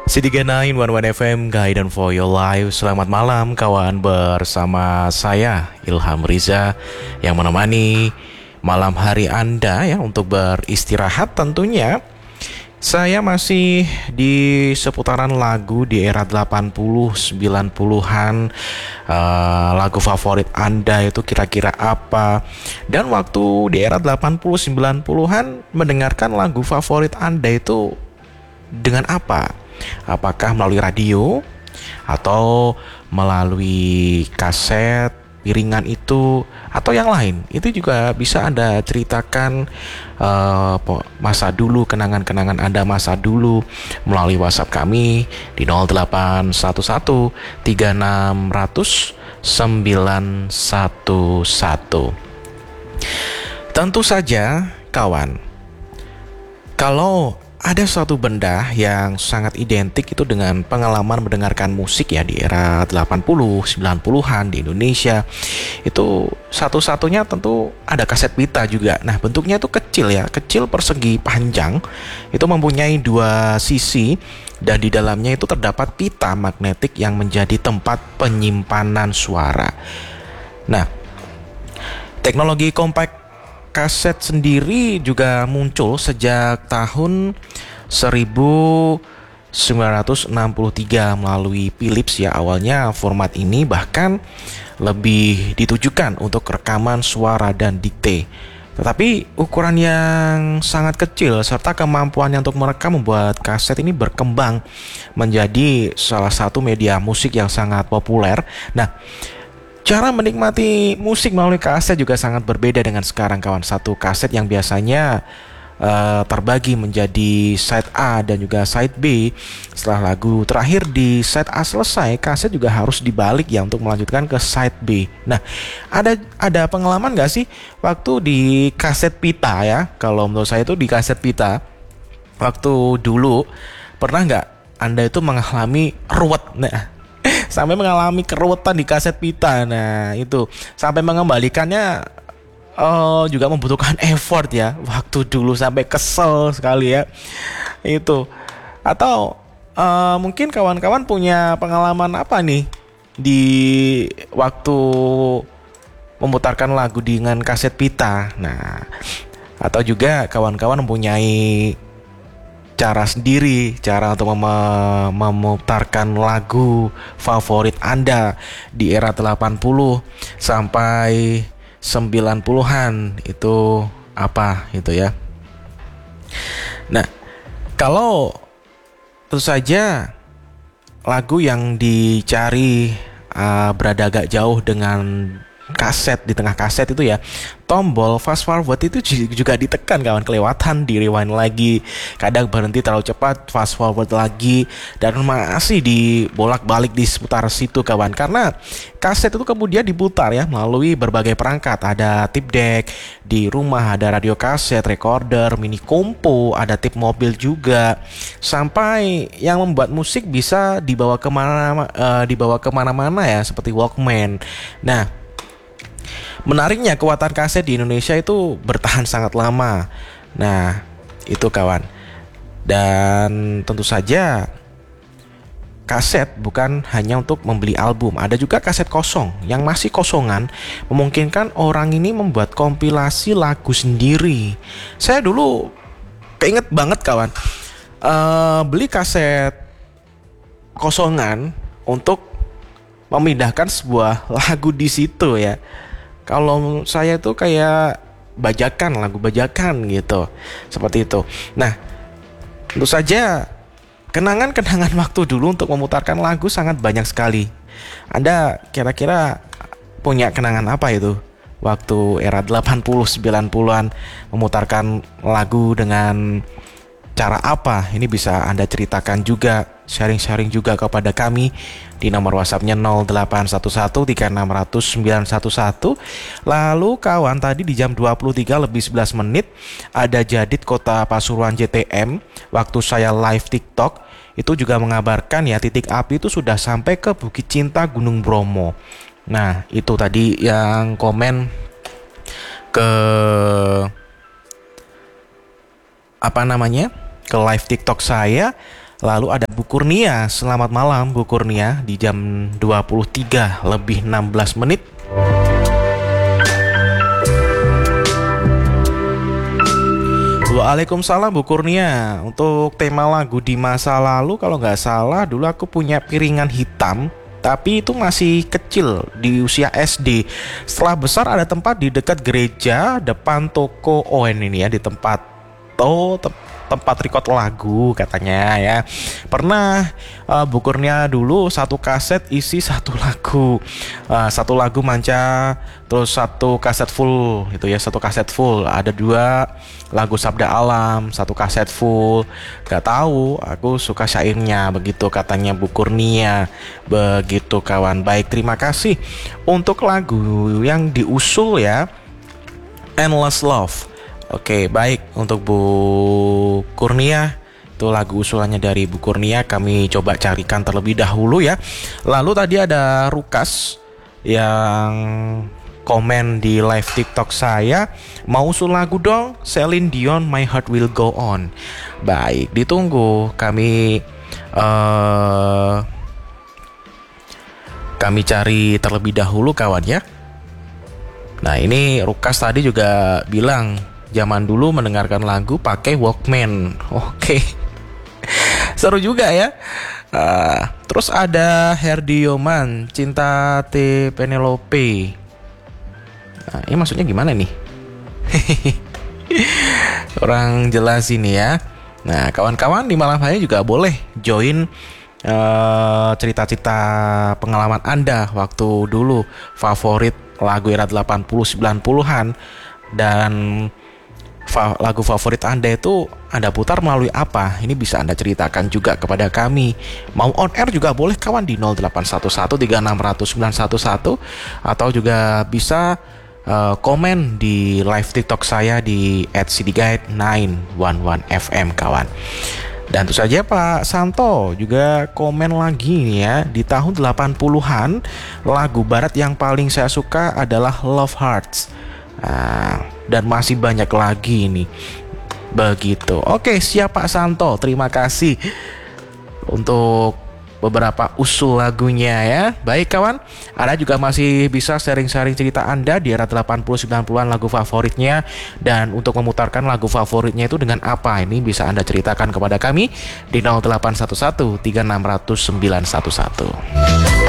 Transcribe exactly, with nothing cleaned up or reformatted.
C tiga sembilan satu satu F M Guidance for Your Life. Selamat malam kawan, bersama saya Ilham Riza yang menemani malam hari Anda ya untuk beristirahat tentunya. Saya masih di seputaran lagu di era delapan puluh sembilan puluhan. uh, Lagu favorit Anda itu kira-kira apa? Dan waktu di era delapan puluh sembilan puluhan mendengarkan lagu favorit Anda itu dengan apa? Apakah melalui radio atau melalui kaset, piringan itu, atau yang lain? Itu juga bisa Anda ceritakan uh, masa dulu, kenangan-kenangan Anda masa dulu melalui WhatsApp kami di nol delapan satu satu tiga enam nol nol sembilan satu satu. Tentu saja kawan, kalau ada suatu benda yang sangat identik itu dengan pengalaman mendengarkan musik ya di era delapan puluh sembilan puluhan di Indonesia, itu satu-satunya tentu ada kaset pita juga. Nah, bentuknya itu kecil ya, kecil persegi panjang, itu mempunyai dua sisi dan di dalamnya itu terdapat pita magnetik yang menjadi tempat penyimpanan suara. Nah, teknologi compact kaset sendiri juga muncul sejak tahun seribu sembilan ratus enam puluh tiga melalui Philips ya. Awalnya format ini bahkan lebih ditujukan untuk rekaman suara dan dikte. Tetapi ukuran yang sangat kecil serta kemampuannya untuk merekam membuat kaset ini berkembang menjadi salah satu media musik yang sangat populer. Nah, cara menikmati musik melalui kaset juga sangat berbeda dengan sekarang kawan. Satu kaset yang biasanya uh, terbagi menjadi side A dan juga side B. Setelah lagu terakhir di side A selesai, kaset juga harus dibalik ya untuk melanjutkan ke side B. Nah, ada ada pengalaman gak sih waktu di kaset pita ya? Kalau menurut saya itu di kaset pita, waktu dulu pernah gak Anda itu mengalami ruwet? Nah, sampai mengalami keruwetan di kaset pita. Nah, itu sampai mengembalikannya uh, juga membutuhkan effort ya. Waktu dulu sampai kesel sekali ya. Itu. Atau uh, mungkin kawan-kawan punya pengalaman apa nih di waktu memutarkan lagu dengan kaset pita. Nah, atau juga kawan-kawan mempunyai cara sendiri, cara untuk mem- memutarkan lagu favorit Anda di era delapan puluh sampai sembilan puluhan itu apa itu ya. Nah, kalau tentu saja lagu yang dicari uh, berada agak jauh dengan kaset, di tengah kaset itu ya, tombol fast forward itu juga ditekan kawan, kelewatan di rewind lagi, kadang berhenti terlalu cepat, fast forward lagi, dan masih dibolak-balik di seputar situ kawan. Karena kaset itu kemudian diputar ya melalui berbagai perangkat, ada tape deck di rumah, ada radio kaset, recorder, mini kompo, ada tape mobil juga, sampai yang membuat musik bisa dibawa kemana uh, dibawa kemana-mana ya, seperti Walkman. Nah, menariknya kekuatan kaset di Indonesia itu bertahan sangat lama. Nah, itu kawan. Dan tentu saja kaset bukan hanya untuk membeli album, ada juga kaset kosong yang masih kosongan, memungkinkan orang ini membuat kompilasi lagu sendiri. Saya dulu keinget banget kawan, uh, beli kaset kosongan untuk memindahkan sebuah lagu di situ ya. Kalau saya tuh kayak bajakan, lagu bajakan gitu, seperti itu. Nah, tentu saja kenangan-kenangan waktu dulu untuk memutarkan lagu sangat banyak sekali. Anda kira-kira punya kenangan apa itu? Waktu era delapan puluh sembilan puluhan memutarkan lagu dengan cara apa? Ini bisa Anda ceritakan juga, sharing-sharing juga kepada kami di nomor WhatsAppnya nol delapan satu satu tiga enam nol nol sembilan satu satu. Lalu kawan, tadi di jam dua puluh tiga lebih sebelas menit ada Jadid Kota Pasuruan J T M. Waktu saya live TikTok itu juga mengabarkan ya, titik api itu sudah sampai ke Bukit Cinta Gunung Bromo. Nah, itu tadi yang komen ke apa namanya? ke live TikTok saya. Lalu ada Bu Kurnia. Selamat malam Bu Kurnia di jam dua puluh tiga lebih enam belas menit. Waalaikumsalam Bu Kurnia. Untuk tema lagu di masa lalu, kalau nggak salah dulu aku punya piringan hitam, tapi itu masih kecil di usia S D. Setelah besar ada tempat di dekat gereja depan toko O N ini ya, di tempat oh, te- tempat record lagu katanya ya. Pernah uh, Bu Kurnia dulu satu kaset isi satu lagu, uh, satu lagu manca, terus satu kaset full itu ya, satu kaset full. Ada dua lagu Sabda Alam, satu kaset full. Gak tahu, aku suka syairnya begitu katanya Bu Kurnia. Begitu kawan. Baik, terima kasih untuk lagu yang diusul ya, Endless Love. Oke, baik untuk Bu Kurnia. Itu lagu usulannya dari Bu Kurnia, kami coba carikan terlebih dahulu ya. Lalu tadi ada Rukas yang komen di live TikTok saya, mau usul lagu dong, Celine Dion, My Heart Will Go On. Baik, ditunggu. Kami uh, kami cari terlebih dahulu kawan ya. Nah, ini Rukas tadi juga bilang zaman dulu mendengarkan lagu pakai Walkman. Oke, seru juga ya. Uh, terus ada Herdioman, Cinta T Penelope. Nah, ini maksudnya gimana nih? Kurang jelas ini ya. Nah, kawan-kawan di malam hari juga boleh join uh, cerita-cerita pengalaman Anda waktu dulu favorit lagu era delapan puluh sembilan puluhan. Dan fa- lagu favorit Anda itu Anda putar melalui apa? Ini bisa Anda ceritakan juga kepada kami. Mau on air juga boleh kawan di nol delapan satu satu tiga enam nol nol sembilan satu satu, atau juga bisa uh, komen di live TikTok saya di at c d guide sembilan satu satu f m kawan. Dan tentu saja Pak Santo juga komen lagi nih ya, di tahun delapan puluhan lagu barat yang paling saya suka adalah Love Hearts. Nah, dan masih banyak lagi nih. Begitu. Oke, siap Pak Santo. Terima kasih untuk beberapa usul lagunya ya. Baik kawan, Anda juga masih bisa sharing-sharing cerita Anda di era delapan puluh sembilan puluhan lagu favoritnya. Dan untuk memutarkan lagu favoritnya itu dengan apa, ini bisa Anda ceritakan kepada kami di nol delapan satu satu tiga enam nol nol sembilan satu satu.